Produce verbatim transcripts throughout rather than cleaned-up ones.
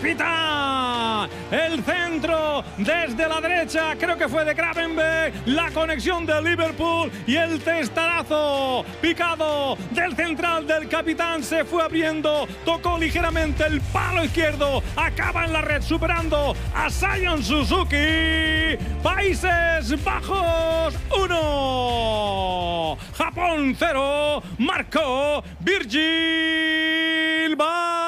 Pita el centro desde la derecha, creo que fue de Gravenberch, la conexión de Liverpool y el testarazo picado del central del capitán se fue abriendo, tocó ligeramente el palo izquierdo, acaba en la red superando a Sion Suzuki. Países Bajos uno, Japón cero, marcó Virgil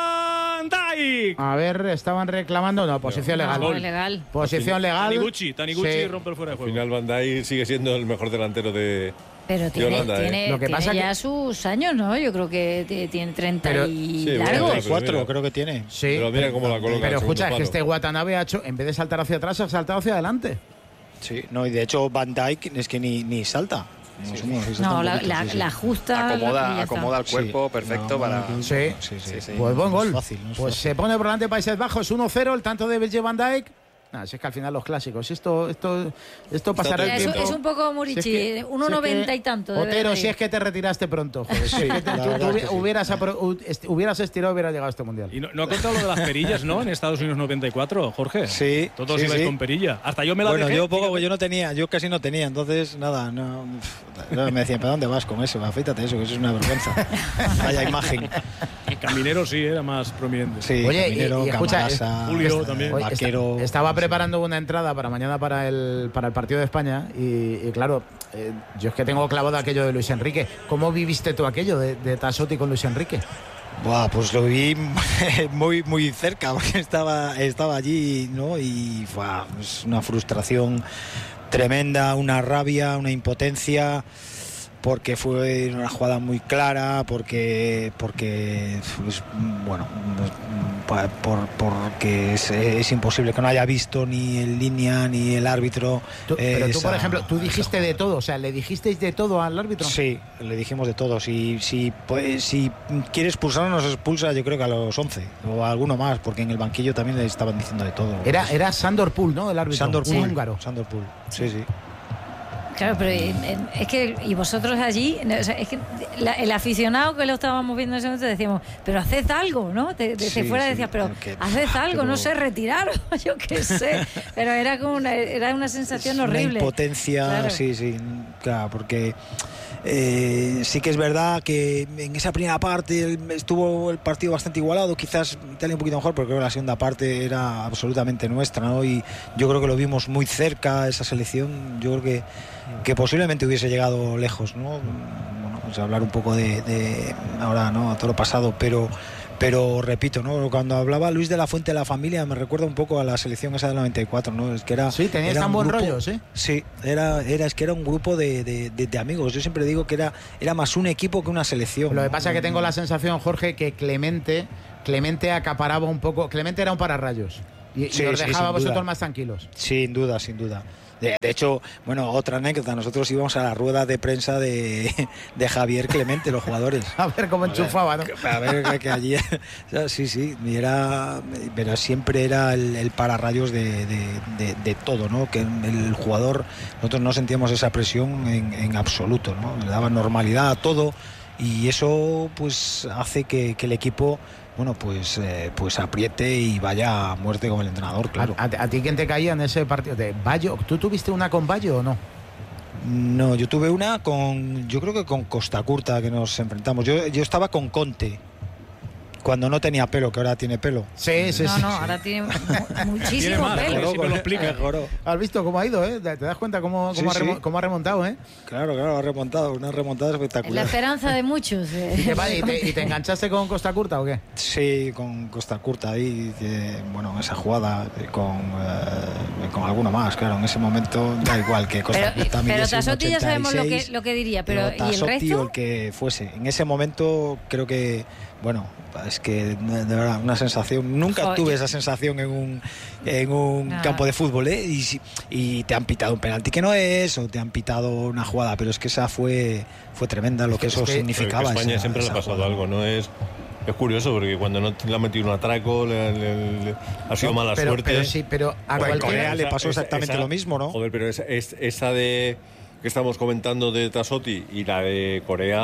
van Dijk. A ver, estaban reclamando, no, posición legal. No, legal. Posición legal. Taniguchi, Taniguchi Sí. rompe el fuera de Al juego. final Van Dijk sigue siendo el mejor delantero de, Pero de tiene, Holanda. tiene, ¿eh? Lo que tiene pasa ya que- sus años, ¿no? Yo creo que t- tiene treinta Pero- y Sí, largos. bueno, cuatro mira. creo que tiene. Sí. Pero mira cómo la coloca. Pero el escucha, es segundo que este palo. Watanabe ha hecho, en vez de saltar hacia atrás, ha saltado hacia adelante. Sí, no, y de hecho Van Dijk es que ni, ni salta. No, sé, sí salta No, un la, poquito, la, sí, sí. la justa. y Acomoda, ya acomoda el está. cuerpo Sí. perfecto No, para... no, Sí. Sí, sí, sí. Pues buen No es gol. fácil, no es Pues fácil. se pone por delante Países Bajos uno cero, el tanto de Virgil van Dijk. Nah, si es que al final los clásicos, esto, esto, esto pasará Ya, el es, tiempo. es un poco Murici, Si es que- uno si es noventa que- y tanto. debe Otero, de si ir. es que te retiraste pronto, joder. Si es que te- la tú- verdad tú es que sí. hubieras, apro- u- est- hubieras estirado, hubieras llegado a este mundial. Y no, no ha contado lo de las perillas, ¿no? En Estados Unidos noventa y cuatro, Jorge. Sí, Todos sí, ibais sí. con perilla. Hasta yo me la Bueno, dejé. yo poco, fíjate. yo no tenía, yo casi no tenía, entonces nada, no, no, me decían, ¿pero dónde vas con eso? Afeítate eso, que eso es una vergüenza. Vaya imagen. El caminero sí era más prominente. Sí, Oye, y- Caminero, y escucha, Camarasa, Julio eh, también. Oye, Vaquero. esta- estaba preparando una entrada para mañana para el, para el partido de España y, y claro, eh, yo es que tengo clavado aquello de Luis Enrique. ¿Cómo viviste tú aquello de, de Tassotti con Luis Enrique? Buah, pues lo vi muy muy cerca porque estaba estaba allí, ¿no? Y buah, es una frustración tremenda, una rabia, una impotencia, porque fue una jugada muy clara, porque porque pues, bueno, pues, pa- por, porque es, es imposible que no haya visto ni el línea ni el árbitro. Tú- pero tú, esa- por ejemplo, tú esa dijiste de todo, o sea, ¿le dijisteis de todo al árbitro? Sí, le dijimos de todo. Si, si, pues, si quiere expulsarnos, nos expulsa yo creo que a los once o a alguno más, porque en el banquillo también le estaban diciendo de todo. Era, era Sandor Pool, ¿no? El árbitro. Sandor un Pool. húngaro. Sandor Pool, sí, sí. Claro, pero eh, eh, es que, y vosotros allí, no, o sea, es que la- el aficionado que lo estábamos viendo en ese momento decíamos, pero haced algo, ¿no? De- Desde Sí, fuera sí, decías, pero que- haced algo, pero- no sé, retiraros, yo qué sé. Pero era como una, era una sensación Es horrible. Una impotencia, Claro. sí, sí, claro, porque eh, sí que es verdad que en esa primera parte el- estuvo el partido bastante igualado, quizás Italia un poquito mejor, pero creo que la segunda parte era absolutamente nuestra, ¿no? Y yo creo que lo vimos muy cerca, esa selección, yo creo que, que posiblemente hubiese llegado lejos, ¿no? Bueno, pues hablar un poco de, de ahora, ¿no? A todo lo pasado, pero... Pero repito, ¿no? Cuando hablaba Luis de la Fuente de la familia, me recuerda un poco a la selección esa del noventa y cuatro, ¿no? Es que era, Sí, teníais era tan un buen grupo- rollo, ¿sí? Sí, era, era, es que era un grupo de, de, de- de amigos. Yo siempre digo que era, era más un equipo que una selección. Lo que ¿no? pasa es que tengo la sensación, Jorge, que Clemente, Clemente acaparaba un poco. Clemente era un pararrayos. Y, Sí, y os sí, dejaba a sin vosotros duda. más tranquilos. Sin duda, sin duda. De, de hecho, bueno, otra anécdota. Nosotros íbamos a la rueda de prensa de, de Javier Clemente, los jugadores. A ver cómo enchufaba, ¿no? A ver, que, que allí. O sea, sí, sí. y Era, pero siempre era el, el pararrayos de, de, de, de todo, ¿no? Que el jugador, nosotros no sentíamos esa presión en, en absoluto, ¿no? Le daba normalidad a todo y eso, pues, hace que, que el equipo. Bueno, pues eh, pues apriete y vaya a muerte con el entrenador, claro. ¿A, a- a ti quién te caía en ese partido? ¿De Bayo? ¿Tú tuviste una con Bayo o no? No, yo tuve una con, yo creo que con Costa Curta que nos enfrentamos. Yo, yo estaba con Conte, cuando no tenía pelo, que ahora tiene pelo. Sí, sí, No, sí. no, ahora tiene mu- muchísimo Tiene más, pelo. Jorge, siempre lo explica. Mejoró. ¿Has visto cómo ha ido, eh? ¿Te das cuenta cómo, cómo, Sí, ha, remo- sí. cómo ha remontado, eh? Claro, claro, ha remontado, una remontada Es la espectacular. esperanza de muchos. eh. ¿Y te, va- y te- y te enganchaste con Costa Curta o qué? Sí, con Costa Curta ahí, que, bueno, esa jugada eh, con, eh, con alguno más, claro, en ese momento da igual que Costa Pero, Curta pero midiese un Tassotti ya sabemos lo que, ochenta y seis, lo que diría, pero, ¿y el Tassotti resto? o el que fuese. En ese momento creo que, bueno, es que de verdad, una sensación, nunca Joder. tuve esa sensación en un, en un Ah. campo de fútbol, ¿eh? Y, si- y te han pitado un penalti que no es, o te han pitado una jugada, pero es que esa fue, fue tremenda lo que Es eso que- significaba. Pero que a España esa- siempre le ha esa pasado jugada. algo, ¿no? Es, es curioso porque cuando no le ha metido un atraco, le, le- le- ha sido mala pero, suerte. pero sí, pero a Bueno, en cualquiera... Corea le pasó exactamente lo mismo, ¿no? Joder, pero esa, es- esa de que estamos comentando de Tassotti y la de Corea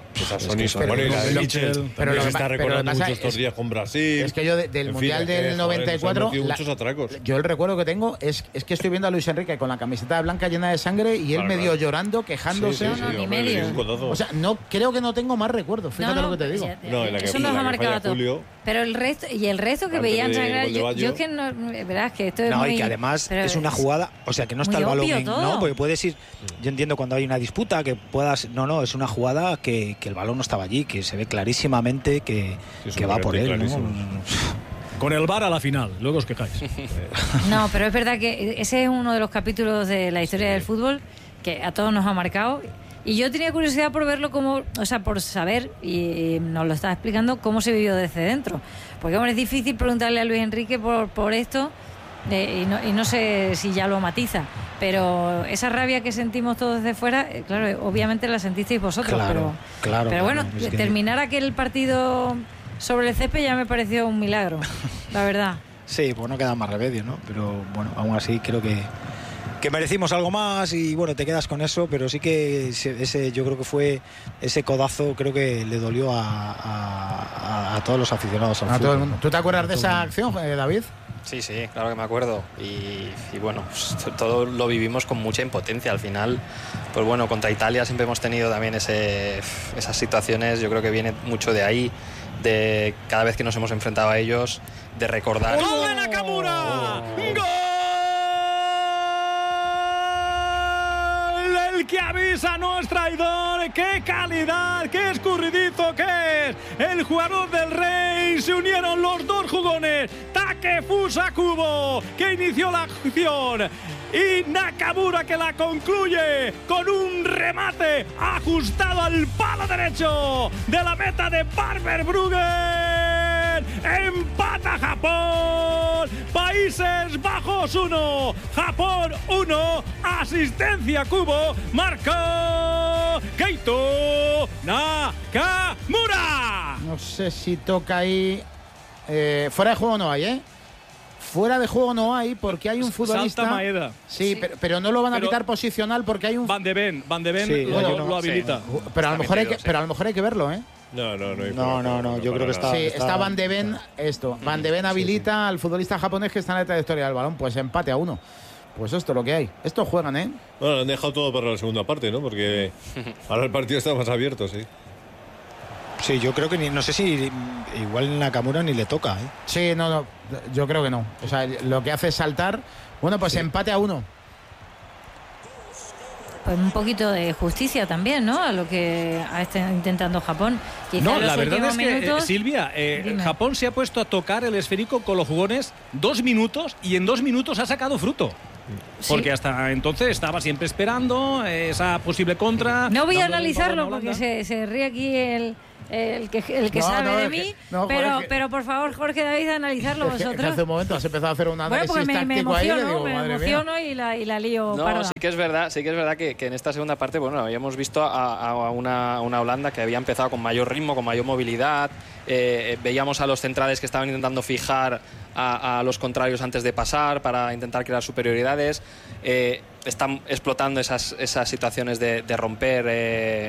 Esas son que y son- bueno, y la de pero- Mitchell, pero pero lo se que está pa- pero lo recordando que pasa mucho estos es- días con Brasil. Es que yo de- del En fin, Mundial es que, del joder, noventa y cuatro, nos han metido la- muchos atracos. yo el recuerdo que tengo es, es que estoy viendo a Luis Enrique con la camiseta blanca llena de sangre y él Claro, medio claro. llorando, quejándose. Sí, sí, sí, No, no, ni hombre, medio. le dio un codazo. O sea, no creo que no tengo más recuerdos, fíjate No, lo que te digo. ya- No, en la que- eso en nos la ha que marcado falla a todos. Julio. Pero el resto, y el resto que Antes veían de sangrar, gol de yo, Baggio. yo que no, verás que esto es No, muy, y que además pero es una jugada, o sea, que no está muy el balón obvio en, todo. no, porque puedes ir, yo entiendo cuando hay una disputa que puedas, no, no, es una jugada que, que el balón no estaba allí, que se ve clarísimamente que, Sí, es que un va por correcto, él, ¿no? clarísimo. Con el V A R a la final, luego os quejáis. No, pero es verdad que ese es uno de los capítulos de la historia del fútbol que a todos nos ha marcado. Y yo tenía curiosidad por verlo como, o sea, por saber, y nos lo estaba explicando, cómo se vivió desde dentro. Porque, hombre, es difícil preguntarle a Luis Enrique por, por esto, eh, y, no, y no sé si ya lo matiza. Pero esa rabia que sentimos todos desde fuera, eh, claro, obviamente la sentisteis vosotros. Claro, pero, claro, pero bueno, claro, es que- terminar aquel partido sobre el césped ya me pareció un milagro, la verdad. Sí, pues no queda más remedio, ¿no? Pero bueno, aún así creo que, que merecimos algo más y bueno, te quedas con eso, pero sí que ese, ese- yo creo que fue ese codazo, creo que le dolió a, a- a- a todos los aficionados al A fútbol. todo el mundo. ¿Tú te acuerdas de A todo esa el mundo. acción, eh, David? Sí, sí, claro que me acuerdo. Y, y bueno, pues, todo lo vivimos con mucha impotencia. Al final, pues bueno, contra Italia siempre hemos tenido también ese, esas situaciones. Yo creo que viene mucho de ahí, de cada vez que nos hemos enfrentado a ellos, de recordar. ¡Gol de Nakamura! ¡Gol! El que avisa no es traidor. ¡Qué calidad! ¡Qué escurridizo que es! El jugador del Rey. Se unieron los dos jugones. Takefusa Kubo, que inició la acción. Y Nakamura, que la concluye con un remate ajustado al palo derecho de la meta de Barber-Bruggen. Empata Japón. Países Bajos uno, Japón uno. Asistencia Kubo. Marcó Keito Nakamura. No sé si toca ahí. Eh, fuera de juego no hay, ¿eh? Fuera de juego no hay porque hay un futbolista. Salta Maeda. Sí, Pero, pero no lo van a Pero- pitar posicional porque hay un. Van de Ven, Van de Ven Sí, lo, yo no- lo habilita. sí. Pero a lo Está mejor hay que, metido, sí. pero a lo mejor hay que verlo, ¿eh? No, no, no. hay No, fuera, no, no, yo para creo que nada. está- Sí, está Van de Ven, esto. Van de Ven habilita al futbolista japonés que está en la trayectoria del balón. Pues empate a uno. Pues esto es lo que hay. Estos juegan, ¿eh? Bueno, lo han dejado todo para la segunda parte, ¿no? Porque ahora el partido está más abierto, sí. Sí, yo creo que ni, no sé si igual Nakamura ni le toca, ¿eh? Sí, no, no. Yo creo que no. O sea, lo que hace es saltar. Bueno, pues empate a uno. Pues un poquito de justicia también, ¿no? A lo que ha estado intentando Japón. Quizá No, en los la verdad últimos es que, eh, minutos- Silvia, eh, Dime. Japón se ha puesto a tocar el esférico con los jugones dos minutos y en dos minutos ha sacado fruto. Sí. Porque hasta entonces estaba siempre esperando esa posible contra. No voy a dándole un analizarlo balón a porque Holanda. se, se ríe aquí el, el que, el que No, sabe no, de es mí, que- no, joder, pero, es que- pero por favor, Jorge David, analizarlo Es que- que vosotros. hace un momento has empezado a hacer un Bueno, análisis porque me, me táctico ahí y le emociono, digo, me madre mía. emociono y la, y la lío No, parda. sí que es verdad, sí que es verdad que, que en esta segunda parte, bueno, habíamos visto a, a una, una Holanda que había empezado con mayor ritmo, con mayor movilidad. Eh, eh, veíamos a los centrales que estaban intentando fijar a, a los contrarios antes de pasar para intentar crear superioridades. Eh, están explotando esas, esas situaciones de, de romper eh,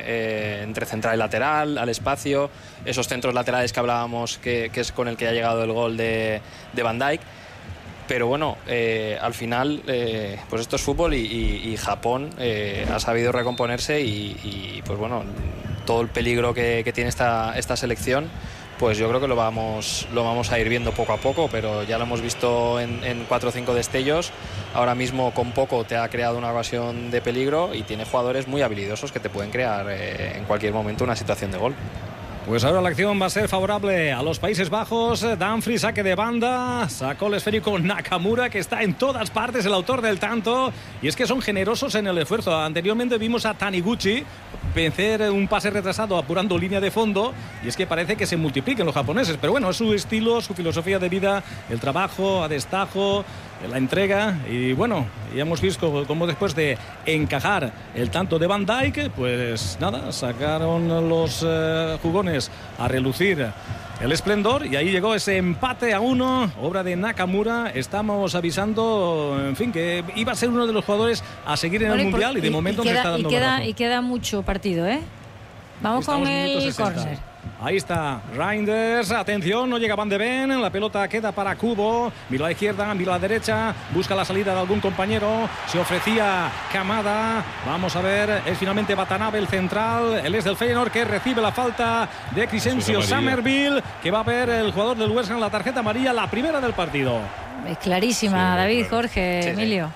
eh, entre central y lateral, al espacio, esos centros laterales que hablábamos, que, que es con el que ha llegado el gol de, de Van Dijk. Pero bueno, eh, al final, eh, pues esto es fútbol y, y- y Japón eh, ha sabido recomponerse y, y, pues bueno, todo el peligro que, que tiene esta, esta selección, pues yo creo que lo vamos, lo vamos a ir viendo poco a poco, pero ya lo hemos visto en, en cuatro o cinco destellos. Ahora mismo con poco te ha creado una ocasión de peligro y tiene jugadores muy habilidosos que te pueden crear eh, en cualquier momento una situación de gol. Pues ahora la acción va a ser favorable a los Países Bajos. Dumfries, saque de banda, sacó el esférico Nakamura, que está en todas partes, el autor del tanto. Y es que son generosos en el esfuerzo. Anteriormente vimos a Taniguchi vencer un pase retrasado apurando línea de fondo, y es que parece que se multipliquen los japoneses. Pero bueno, es su estilo, su filosofía de vida, el trabajo a destajo, la entrega. Y bueno, ya hemos visto cómo después de encajar el tanto de Van Dijk, pues nada, sacaron los eh, jugones a relucir el esplendor, y ahí llegó ese empate a uno, obra de Nakamura. Estamos avisando, en fin, que iba a ser uno de los jugadores a seguir en Bueno, el y por- Mundial, y de y- momento y me queda, está dando y queda, razón. y queda mucho partido, ¿eh? Vamos Estamos con en minuto el sesenta. córner. Ahí está Reinders, atención, no llega Van de Ven, la pelota queda para Kubo, mira a la izquierda, mira a la derecha, busca la salida de algún compañero, se ofrecía Kamada, vamos a ver, es finalmente Watanabe el central, él es del Feyenoord que recibe la falta de Crescencio Summerville, que va a ver el jugador del West Ham la tarjeta amarilla, la primera del partido. Es clarísima, Sí, David, claro. Jorge, Sí, sí. Emilio.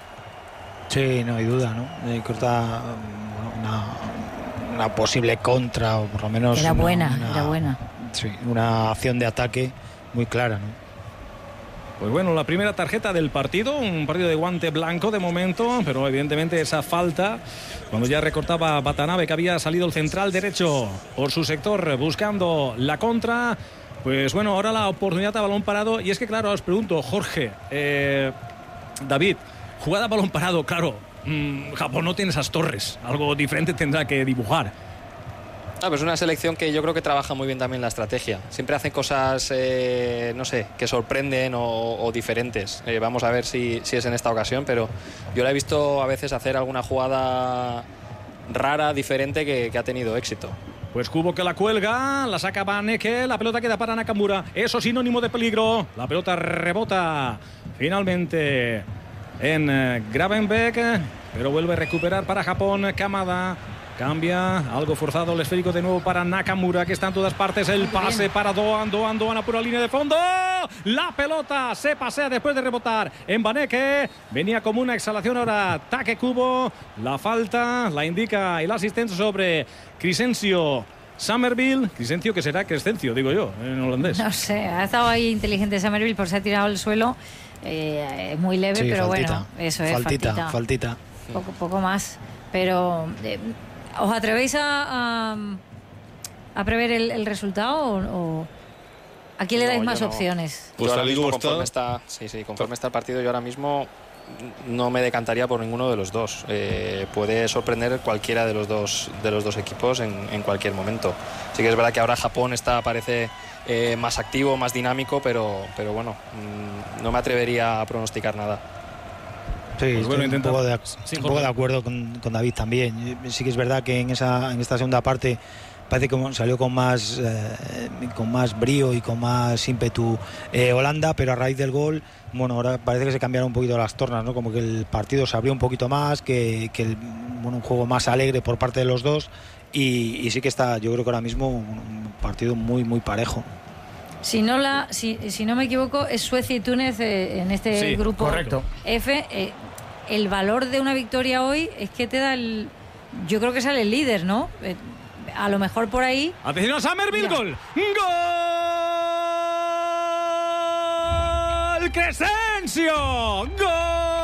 Sí, no hay duda, ¿no? Eh, corta una, una posible contra, o por lo menos. Era una- buena, una- era buena. Sí, una acción de ataque muy clara, ¿no? Pues bueno, la primera tarjeta del partido, un partido de guante blanco de momento, pero evidentemente esa falta, cuando ya recortaba Watanabe, que había salido el central derecho por su sector buscando la contra, pues bueno, ahora la oportunidad a balón parado, y es que claro, os pregunto, Jorge, eh, David, jugada a balón parado, claro, mmm, Japón no tiene esas torres, algo diferente tendrá que dibujar. Ah, pues es una selección que yo creo que trabaja muy bien también la estrategia. Siempre hacen cosas, eh, no sé, que sorprenden o, o diferentes. Eh, vamos a ver si, si es en esta ocasión, pero yo la he visto a veces hacer alguna jugada rara, diferente, que, que ha tenido éxito. Pues Kubo que la cuelga, la saca Baneke, la pelota queda para Nakamura, eso sinónimo de peligro, la pelota rebota finalmente en eh, Gravenberg, pero vuelve a recuperar para Japón Kamada. Cambia, algo forzado el esférico de nuevo para Nakamura, que está en todas partes. El pase para Doan, Doan, Doan a pura línea de fondo. La pelota se pasea después de rebotar en Baneke. Venía como una exhalación ahora Take Kubo. La falta la indica el asistente sobre Crescencio Summerville. Crescencio que será Crescencio, digo yo, en holandés. No sé, ha estado ahí inteligente Summerville por se ha tirado al suelo. Eh, es muy leve, Sí, pero faltita. bueno, eso es faltita. faltita. Faltita. Poco, poco más. Pero, eh, ¿os atrevéis a, a, a prever el, el resultado o, o a quién le dais No, más yo no. opciones? Pues Yo ahora tal y mismo, como conforme está- está, sí, sí, conforme está el partido, yo ahora mismo no me decantaría por ninguno de los dos. Eh, puede sorprender cualquiera de los dos, de los dos equipos en, en cualquier momento. Sí que es verdad que ahora Japón está, parece eh, más activo, más dinámico, pero, pero bueno, mmm, no me atrevería a pronosticar nada. Sí, Pues bueno, estoy intenta- un poco de, Sí, un poco Jorge. de acuerdo con, con David también. Sí que es verdad que en esa en esta segunda parte parece que salió con más eh, con más brío y con más ímpetu eh, Holanda, pero a raíz del gol, bueno, ahora parece que se cambiaron un poquito las tornas, ¿no? Como que el partido se abrió un poquito más, que, que el, bueno, un juego más alegre por parte de los dos, y, y sí que está, yo creo que ahora mismo un, un partido muy muy parejo. Si no, la, si, si no me equivoco, es Suecia y Túnez eh, en este Sí, grupo correcto. F. Eh, el valor de una victoria hoy es que te da el... Yo creo que sale el líder, ¿no? Eh, a lo mejor por ahí... Atención a Summerville, Mira. gol. ¡Gol! Crescencio. ¡Gol!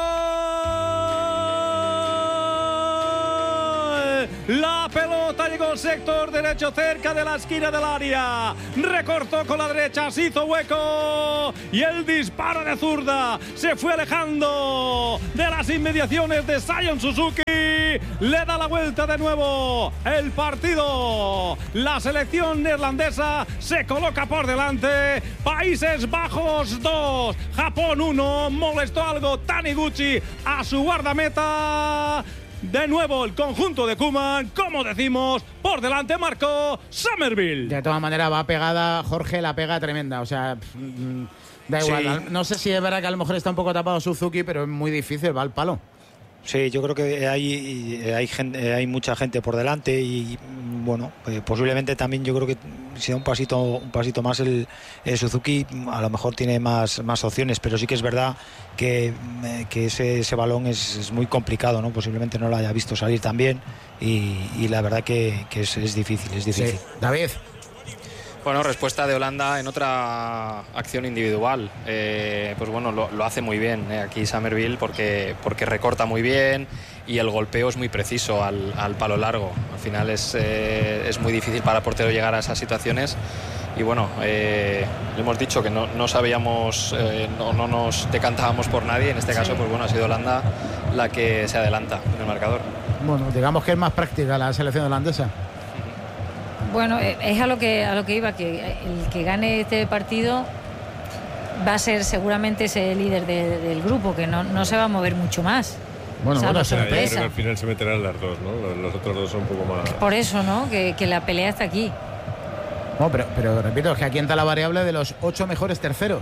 La pelota llegó al sector derecho cerca de la esquina del área. Recortó con la derecha, se hizo hueco. Y el disparo de zurda se fue alejando de las inmediaciones de Sion Suzuki. Le da la vuelta de nuevo el partido. La selección neerlandesa se coloca por delante. Países Bajos dos, Japón uno. Molestó algo Taniguchi a su guardameta. De nuevo el conjunto de Koeman, como decimos, por delante Marco Summerville. De todas maneras, va pegada, Jorge, la pega tremenda. O sea, pff, mm, da igual. Sí. Al- No sé si es verdad que a lo mejor está un poco tapado Suzuki, pero es muy difícil, va al palo. Sí, yo creo que hay, hay, gente, hay mucha gente por delante y bueno, eh, posiblemente también yo creo que si da un pasito, un pasito más el, el Suzuki, a lo mejor tiene más, más opciones, pero sí que es verdad que, eh, que ese, ese balón es, es muy complicado, ¿no? Posiblemente no lo haya visto salir tan bien y, y la verdad que, que es, es difícil, es difícil. Sí. David. Bueno, respuesta de Holanda en otra acción individual. Eh, pues bueno, lo, lo hace muy bien eh, aquí Summerville porque, porque recorta muy bien y el golpeo es muy preciso al, al palo largo. Al final es, eh, es muy difícil para el portero llegar a esas situaciones. Y bueno, eh, le hemos dicho que no, no sabíamos, eh, no, no nos decantábamos por nadie. En este caso, pues bueno, ha sido Holanda la que se adelanta en el marcador. Bueno, digamos que es más práctica la selección holandesa. Bueno, eh, es a lo que a lo que iba, que el que gane este partido va a ser seguramente ese líder de- del grupo, que no, no se va a mover mucho más. Bueno, salvo bueno, se Yo creo que sorpresa. al final se meterán las dos, ¿no? Los, los otros dos son un poco más. Por eso, ¿no? Que, que la pelea está aquí. No, pero, pero repito, es que aquí entra la variable de los ocho mejores terceros.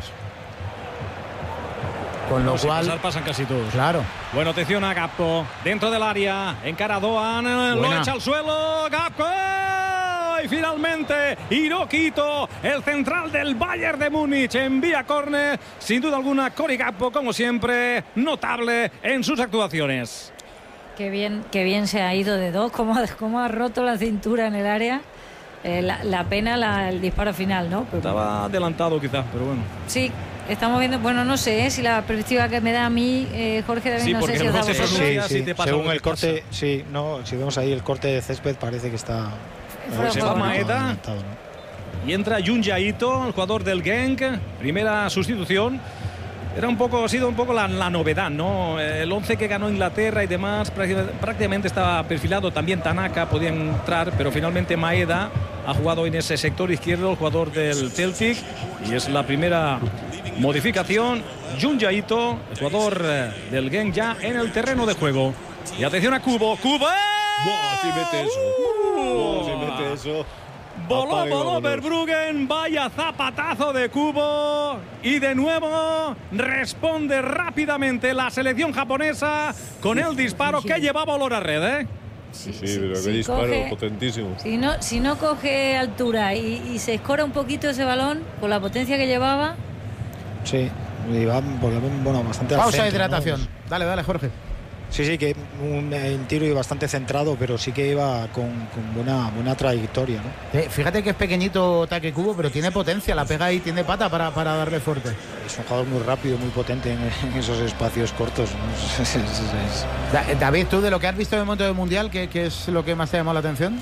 Con lo No, si cual, pasar, pasan casi todos. claro. Bueno, atención a Gapco. Dentro del área. Encara a Doan. Lo Buena. echa al suelo. Gapco. Y finalmente, Hiroki Ito, el central del Bayern de Múnich, envía córner. Sin duda alguna, Cory Gakpo, como siempre, notable en sus actuaciones. Qué bien, qué bien se ha ido de dos. Cómo, cómo ha roto la cintura en el área. Eh, la, la pena, la, el disparo final, ¿no? Pero, Estaba adelantado quizás, pero bueno. sí, estamos viendo. Bueno, no sé ¿eh? si la perspectiva que me da a mí, eh, Jorge, David, Sí, no sé porque si os da no se a vosotros. pronuncia. Sí, si sí. te pasa lo Según que el te corte, pasa. sí, no, si vemos ahí el corte de césped parece que está Fuera de Se juego, va ¿no? Maeda. adelantado, ¿no? Y entra Junja Ito, el jugador del Genk. Primera sustitución. Era un poco, ha sido un poco la, la novedad, ¿no? El once que ganó Inglaterra y demás prácticamente estaba perfilado. También Tanaka podía entrar, pero finalmente Maeda ha jugado en ese sector izquierdo, el jugador del Celtic. Y es la primera modificación. Junja Ito, el jugador eh, del Genk, ya en el terreno de juego. Y atención a Kubo. ¡Kubo! ¡Buah! Si mete eso. ¡Uh! Si mete eso. Voló, Apague, voló vámonos. Verbruggen, vaya zapatazo de Kubo. Y de nuevo responde rápidamente la selección japonesa con el disparo que llevaba olor a red, ¿eh? Sí, Sí, sí, pero qué sí, disparo coge- potentísimo. Si no, si no coge altura y, y se escora un poquito ese balón con la potencia que llevaba, Sí, y va, porque, bueno, bastante al Pausa de centro, ¿no? hidratación. Dale, dale, Jorge. Sí, sí, que un, un tiro y bastante centrado, pero sí que iba con, con buena, buena trayectoria, ¿no? Eh, fíjate que es pequeñito Take Kubo, pero tiene potencia, la pega y tiene pata para, para darle fuerte. Es un jugador muy rápido, muy potente en, en esos espacios cortos, ¿no? Es- es- es- Da- David, tú de lo que has visto en el momento del Mundial, ¿qué, qué es lo que más te ha llamado la atención?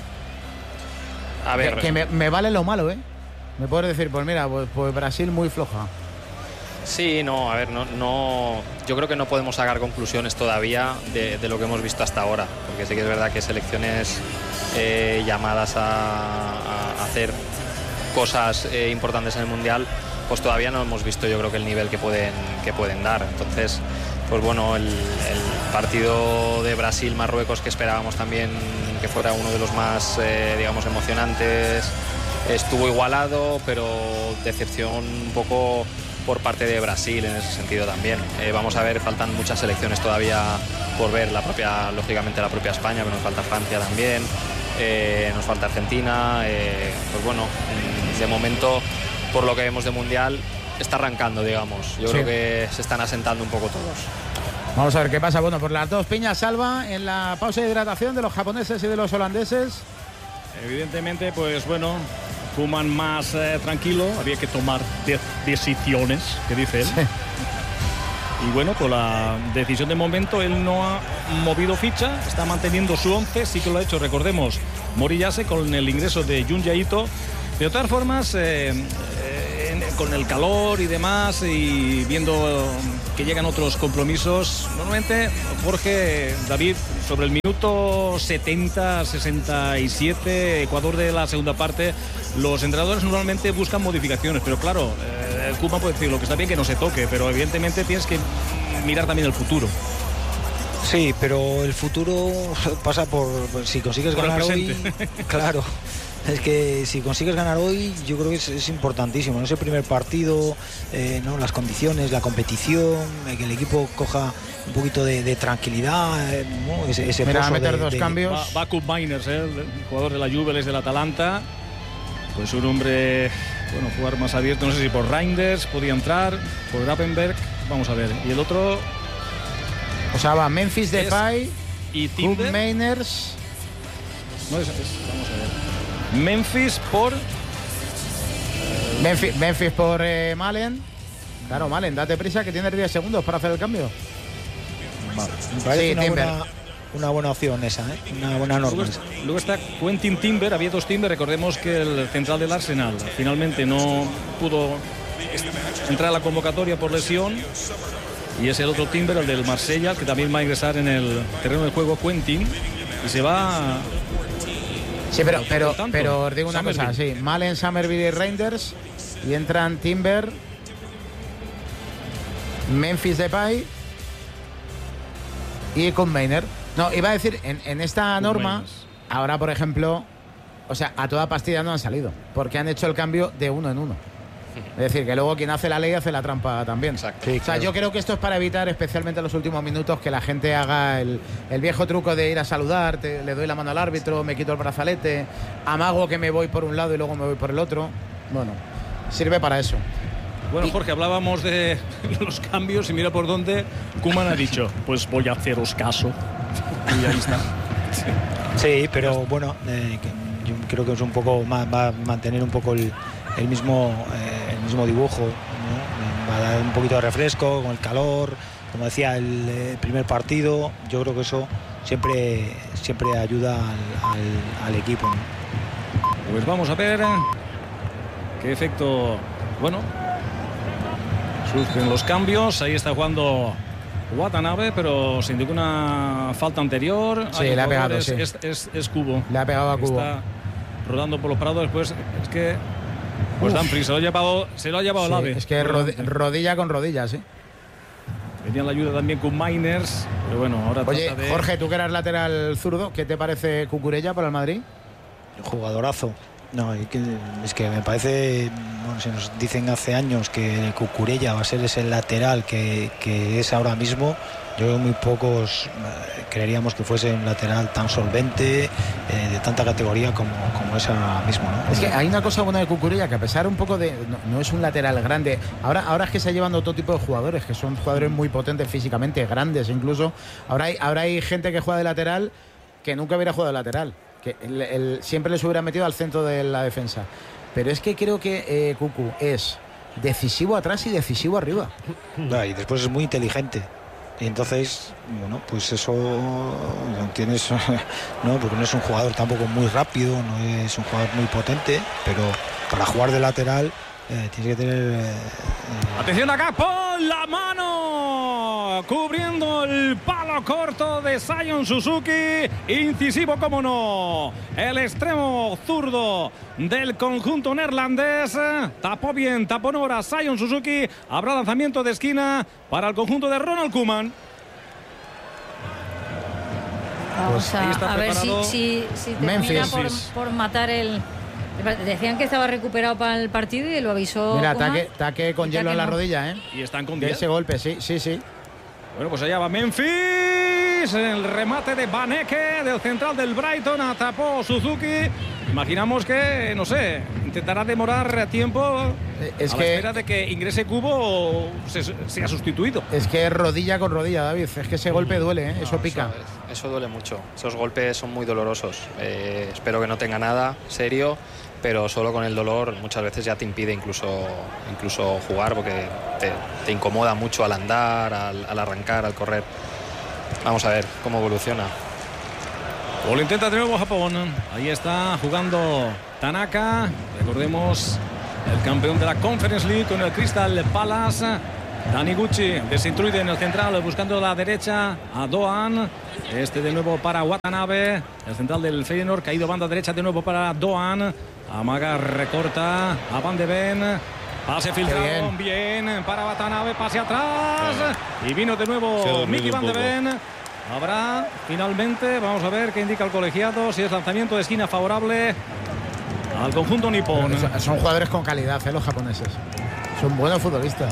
A Que, ver, que me, me vale lo malo, ¿eh? Me puedes decir, pues mira, pues, pues Brasil muy floja. sí, no, a ver, no, no, yo creo que no podemos sacar conclusiones todavía de, de lo que hemos visto hasta ahora, porque sí que es verdad que selecciones eh, llamadas a, a hacer cosas eh, importantes en el Mundial, pues todavía no hemos visto yo creo que el nivel que pueden, que pueden dar. Entonces, pues bueno, el, el partido de Brasil-Marruecos que esperábamos también que fuera uno de los más, eh, digamos, emocionantes, estuvo igualado, pero decepción un poco por parte de Brasil en ese sentido también. Eh, vamos a ver, faltan muchas selecciones todavía por ver, la propia, lógicamente la propia España, pero nos falta Francia también, eh, nos falta Argentina, eh, pues bueno, mm, de momento, por lo que vemos de Mundial, está arrancando, digamos. Yo Sí. creo que se están asentando un poco todos. Vamos a ver qué pasa. Bueno, por las dos piñas salva en la pausa de hidratación de los japoneses y de los holandeses. Evidentemente, pues bueno, Koeman más eh, tranquilo, había que tomar de- decisiones, que dice él. Y bueno, con la decisión de momento, él no ha movido ficha, está manteniendo su once, sí que lo ha hecho, recordemos, Moriyase con el ingreso de Junja Ito. De todas formas, eh, eh, en- con el calor y demás, y viendo que llegan otros compromisos, normalmente, Jorge, David, sobre el minuto setenta, sesenta y siete, Ecuador de la segunda parte, los entrenadores normalmente buscan modificaciones, pero claro, eh, el Koeman puede decir lo que está bien que no se toque, pero evidentemente tienes que mirar también el futuro. Sí, pero el futuro pasa por si consigues Por el ganar hoy. presente. Claro. Es que si consigues ganar hoy, yo creo que es, es importantísimo. ¿no? Ese primer partido, eh, ¿no? Las condiciones, la competición, eh, que el equipo coja un poquito de, de tranquilidad, eh, ¿no? ese, ese Mira, a pozo meter de- dos de- cambios. Va, va Kup Miners, ¿eh? El jugador de la Juve, es del Atalanta. Pues un hombre, bueno, jugar más abierto, no sé si por Reinders podía entrar, por Gravenberg, vamos a ver. Y el otro, O sea, va Memphis Es- Depay, y Koop Timber. Mainers. No, es, es- vamos a ver. Memphis por Memphis, Memphis por eh, Malen. Claro, Malen, date prisa que tienes diez segundos para hacer el cambio. Me parece Sí, una, Timber. buena, una buena opción esa, ¿eh? Una buena norma. Luego, luego está Quentin Timber, había dos Timber, recordemos que el central del Arsenal finalmente no pudo entrar a la convocatoria por lesión, y es el otro Timber, el del Marsella, que también va a ingresar en el terreno de juego Quentin, y se va... Sí, pero, pero, Por tanto, pero os digo una cosa, Somerville. sí, Malen, Somerville y Reinders, y entran Timber, Memphis Depay y con Meiner. No, iba a decir, en, en esta norma, Meiners. ahora por ejemplo, o sea, a toda pastilla no han salido, porque han hecho el cambio de uno en uno. Es decir, que luego quien hace la ley hace la trampa también. Exacto. Sí, o sea, claro. Yo creo que esto es para evitar, especialmente en los últimos minutos, que la gente haga el, el viejo truco de ir a saludar, te, le doy la mano al árbitro, me quito el brazalete, amago que me voy por un lado y luego me voy por el otro. Bueno, sirve para eso. Bueno, Jorge, hablábamos de los cambios y mira por dónde Koeman ha dicho, pues voy a haceros caso. Y ahí está. Sí, pero bueno, eh, que yo creo que es un poco más, va a mantener un poco el, el mismo eh, el mismo dibujo, ¿no? Va a dar un poquito de refresco con el calor, como decía, el, el primer partido. Yo creo que eso siempre siempre ayuda al, al, al equipo, ¿no? Pues vamos a ver qué efecto, bueno, surgen los cambios. Ahí está jugando Watanabe, pero sin ninguna falta anterior. Sí, Hay le ha pegado, es, sí. es, es, es Kubo. Le ha pegado a Kubo. Está rodando por los prados. Después es que pues Uf. Dumfries se lo ha llevado, se lo ha llevado Sí, el ave. es que rodi- rodilla con rodilla, sí. Venía la ayuda también con Meiners, pero bueno, ahora Oye, trata de... Jorge, tú que eras lateral zurdo, ¿qué te parece Cucurella para el Madrid? Jugadorazo. No, es que, es que me parece, bueno, se nos dicen hace años que Cucurella va a ser ese lateral que, que es ahora mismo. Yo creo que muy pocos eh, creeríamos que fuese un lateral tan solvente, eh, de tanta categoría como, como es ahora mismo, ¿no? Es que hay una cosa buena de Cucurella, que a pesar un poco de... No, no es un lateral grande. Ahora, ahora es que se llevan otro tipo de jugadores, que son jugadores muy potentes físicamente, grandes incluso. Ahora hay, ahora hay gente que juega de lateral que nunca hubiera jugado de lateral. Que el, el, siempre les hubiera metido al centro de la defensa. Pero es que creo que eh, Cucu es decisivo atrás y decisivo arriba. No, y después es muy inteligente. Y entonces, bueno, pues eso no tienes, no, porque no es un jugador tampoco muy rápido, no es un jugador muy potente, pero para jugar de lateral eh, tienes que tener... Eh, Atención acá, pon la mano cubriendo el palo corto de Zion Suzuki, incisivo como no, el extremo zurdo del conjunto neerlandés, tapó bien, tapó ahora Zion Suzuki, habrá lanzamiento de esquina para el conjunto de Ronald Koeman. Vamos ahí a, está a ver si, preparado si, si termina Memphis. por, por matar el... Decían que estaba recuperado para el partido y lo avisó Mira, Koeman. taque, taque con Y hielo taque en la no. rodilla, ¿eh? Y están con De diez. ese golpe, sí, sí, sí. Bueno, pues allá va Memphis, el remate de Baneke del central del Brighton, atapó Suzuki. Imaginamos que, no sé, intentará demorar tiempo Eh, es a la que- espera de que ingrese Kubo o se, sea sustituido. Es que es rodilla con rodilla, David. Es que ese golpe duele, ¿eh? Eso No, pica. Eso, eso duele mucho. Esos golpes son muy dolorosos. Eh, espero que no tenga nada serio, pero solo con el dolor muchas veces ya te impide incluso, incluso jugar, porque te, te incomoda mucho al andar, al, al arrancar, al correr. Vamos a ver cómo evoluciona. O lo intenta de nuevo Japón. Ahí está jugando Tanaka. Recordemos, el campeón de la Conference League con el Crystal Palace. Taniguchi desinstruye en el central, buscando la derecha a Doan. Este de nuevo para Watanabe, el central del Feyenoord, caído banda derecha de nuevo para Doan. Amaga, recorta a Van de Ven. Pase filtrado, bien. bien para Watanabe, pase atrás. Y vino de nuevo Mickey Van de Ven. Habrá finalmente, vamos a ver qué indica el colegiado, si es lanzamiento de esquina favorable al conjunto nipón. Son, son jugadores con calidad, ¿eh? Los japoneses. Son buenos futbolistas.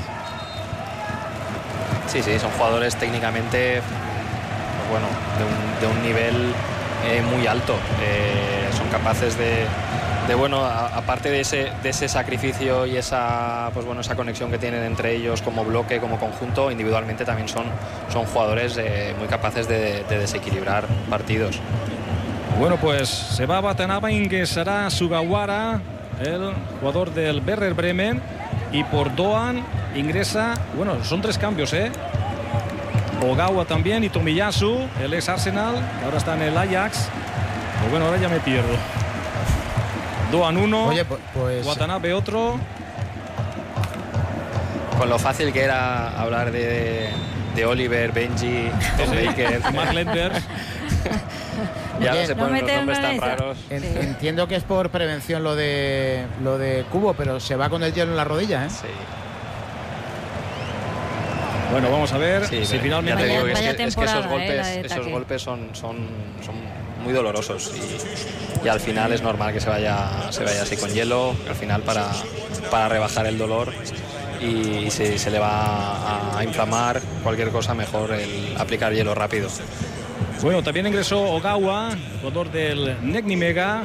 Sí, sí, son jugadores técnicamente, pues bueno, de un, de un nivel eh, muy alto. Eh, son capaces de, de bueno, a, aparte de ese, de ese sacrificio y esa, pues bueno, esa conexión que tienen entre ellos como bloque, como conjunto, individualmente también son, son jugadores eh, muy capaces de, de desequilibrar partidos. Bueno, pues se va a Watanabe, ingresará Sugawara, el jugador del Werder Bremen, y por Doan ingresa, bueno, son tres cambios, ¿eh? Ogawa también y Tomiyasu, el ex Arsenal, que ahora está en el Ajax. Pues bueno, ahora ya me pierdo. Doan uno, Oye, pues, pues Watanabe otro. Con lo fácil que era hablar de, de Oliver, Benji, Tom Baker. Mark Lenders. Y ahora Oye, se no ponen los meternos nombres en tan esa. raros. en- Sí. entiendo que es por prevención lo de lo de Kubo, pero se va con el hielo en la rodilla, ¿eh? Sí. Bueno, vamos a ver Sí, si pero finalmente... ya te digo que Vaya es, que, es que esos temporada, golpes, eh, la de esos ataque. golpes son, son, son muy dolorosos y, y al final es normal que se vaya, se vaya así con hielo, al final para, para rebajar el dolor y, y si se le va a, a inflamar cualquier cosa, mejor el aplicar hielo rápido. Bueno, también ingresó Ogawa, jugador del Negni Mega.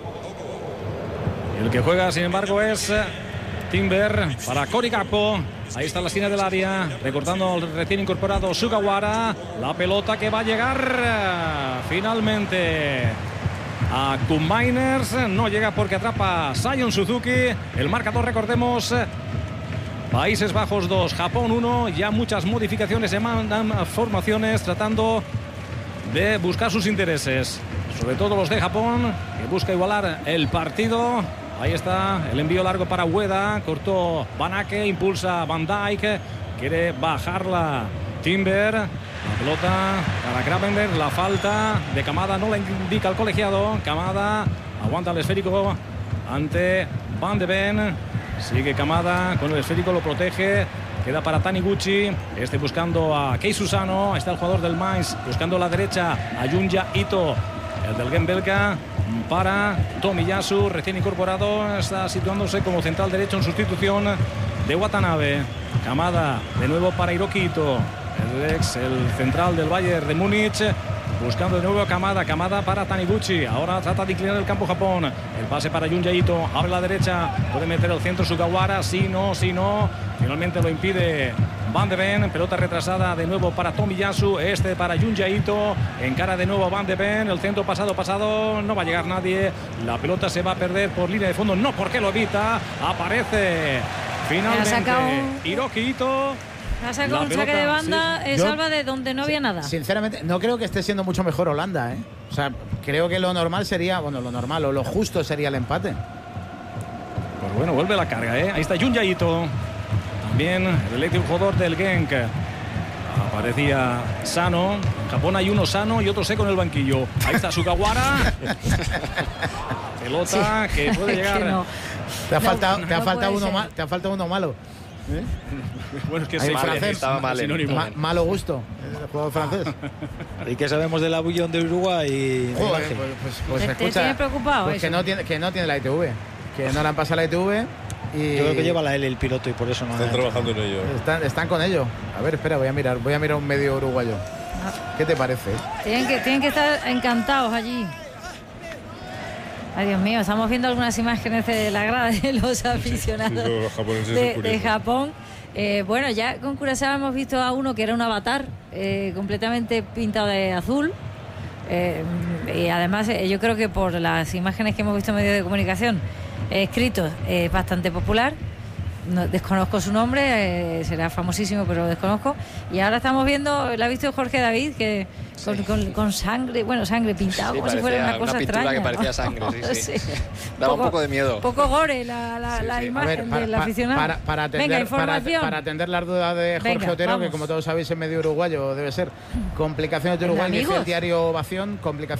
El que juega, sin embargo, es Timber para Cory Gakpo. Ahí está la esquina del área, recortando al recién incorporado Sugawara. La pelota que va a llegar finalmente a Combiners. No llega porque atrapa Sion Suzuki. El marcador, recordemos, Países Bajos dos, Japón uno. Ya muchas modificaciones, se mandan formaciones tratando de buscar sus intereses, sobre todo los de Japón, que busca igualar el partido. Ahí está el envío largo para Ueda, cortó Banake, impulsa Van Dijk, quiere bajarla Timber, la pelota para Gravenberg, la falta de Kamada no la indica el colegiado. Kamada aguanta el esférico ante Van de Ven, sigue Kamada con el esférico, lo protege. Queda para Taniguchi, este buscando a Kei Susano, está el jugador del Mainz, buscando la derecha a Junya Ito, el del Gen belga, para Tomiyasu, recién incorporado, está situándose como central derecho en sustitución de Watanabe. Kamada, de nuevo para Hiroki Ito, el ex, el central del Bayern de Múnich, buscando de nuevo a Kamada, Kamada para Taniguchi, ahora trata de inclinar el campo Japón, el pase para Junya Ito, abre la derecha, puede meter el centro Sugawara, si no, si no, finalmente lo impide Van de Ven, pelota retrasada de nuevo para Tomiyasu, este para Junya Ito, encara de nuevo Van de Ven, el centro pasado, pasado, no va a llegar nadie, la pelota se va a perder por línea de fondo, no porque lo evita, aparece finalmente Hiroki Ito. Ha sacado un saque de banda, sí, sí. Eh, Salva, de donde no había nada. Sinceramente, no creo que esté siendo mucho mejor Holanda, ¿eh? O sea, creo que lo normal sería, bueno, lo normal o lo justo sería el empate. Pues bueno, vuelve la carga, ¿eh? Ahí está Junya Ito. También el eléctrico jugador del Genk. Aparecía Sano. En Japón hay uno sano y otro seco en el banquillo. Ahí está Sugawara. Pelota sí, que puede llegar. Que no. Te ha no, faltado, no, te ha no faltado uno mal, te ha faltado uno malo. ¿Eh? Bueno, es que sí, francés, estaba mal, sinónimo. Ma, malo gusto, el juego francés. ¿Y qué sabemos de la bullón de Uruguay? Joder, pues, pues, pues ¿Te, escucha, te tiene preocupado pues eso? que no tiene que no tiene la I T V, que no le han pasado la I T V y yo creo que lleva la L el piloto y por eso no están trabajando en ello. Están, están con ello. A ver, espera, voy a mirar, voy a mirar un medio uruguayo. ¿Qué te parece? Tienen que tienen que estar encantados allí. Ay, Dios mío, estamos viendo algunas imágenes de la grada de los aficionados sí, los japoneses de, de Japón. Eh, bueno, ya con Curazao hemos visto a uno que era un avatar eh, completamente pintado de azul. Eh, y además, eh, yo creo que por las imágenes que hemos visto en medios de comunicación, eh, escritos, es eh, bastante popular. No, desconozco su nombre, eh, será famosísimo, pero lo desconozco. Y ahora estamos viendo, lo ha visto Jorge David, que con, sí. con, con sangre, bueno, sangre pintado, sí, como si fuera una cosa una extraña. Que parecía ¿no? sangre, sí, sí. sí. Daba poco, un poco de miedo. Poco gore la, la, sí, la sí. imagen ver, para, del aficionado. Para, para, atender, Venga, información. Para, para atender las dudas de Jorge Venga, Otero, vamos. que como todos sabéis es medio uruguayo, debe ser. Complicaciones de Uruguay, dice el diario Ovación, complicaciones.